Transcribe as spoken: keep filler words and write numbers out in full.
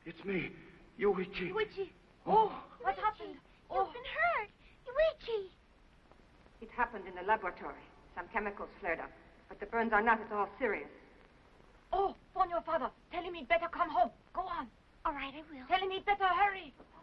It's me, Yuichi. Yuichi. Oh. What Yuichi. happened? You've oh. been hurt. Yuichi. It happened in the laboratory. Some chemicals flared up. But the burns are not at all serious. Oh, phone your father. Tell him he'd better come home. Go on. All right, I will. Tell him he'd better hurry.